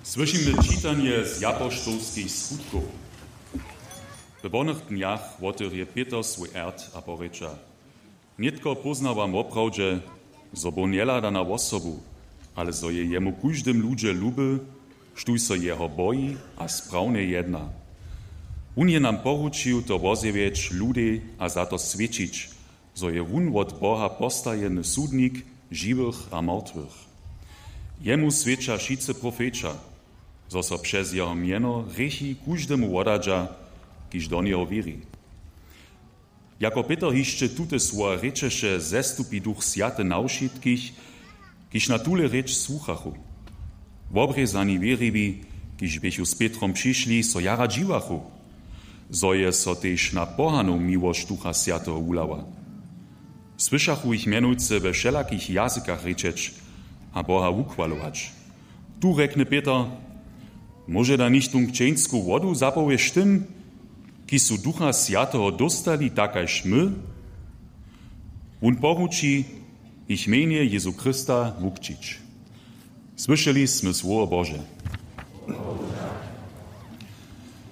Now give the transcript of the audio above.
Słyszymy czytanie z apoštolskich skutków. W wolnych dniach otyrje Peter swój ert a porycza. Nietko poznałam oprawdzie, zo bo nielada na osobu, ale zo je jemu kuždym ludzie luby, štuj so jeho boji a sprawnie jedna. On je nam poručił to wozjewieć ludzi a za to świecić, zo je on od Boha postajeny sudnik żywych a martwych. Jemu świecza šice profeča, zo so przez jeho mieno rechi kuždemu wodadža, kiž do nieho wierzy. Jako Peter hišće tute svoje rečeše zestupi Duch Sjate na ušitkich, kiž na tule reč słuchachu. Wobrezani wierywi, kiž bychu z Petrom přišli, so jara džiwachu, zo je so tež na pohanu miłość Ducha Sjatego ulała. Słyszachu ich mianujce we wszelakich jazykach rečeć, a Boha uchwalować. Tu rekne Peter, może da nicht księską wodu zapowiesz tym, ki su Ducha Sjatego dostali takaž my? On poruči ich mienie Jezu Krista wukčić. Słyszeli sme słowo Boże.